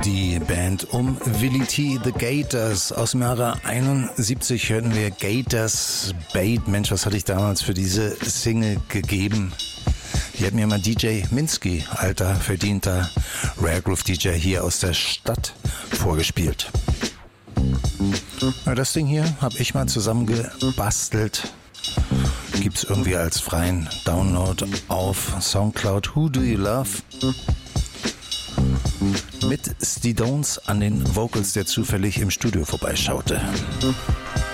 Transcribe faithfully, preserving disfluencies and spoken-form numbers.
Die Band um Willie T, The Gators. Aus dem Jahre einundsiebzig hörten wir Gators Bait. Mensch, was hatte ich damals für diese Single gegeben? Die hat mir mal D J Minsky, alter, verdienter Rare Groove D J hier aus der Stadt, vorgespielt. Das Ding hier habe ich mal zusammengebastelt. Gibt's irgendwie als freien Download auf Soundcloud. Who Do You Love? Mit Stones an den Vocals, der zufällig im Studio vorbeischaute.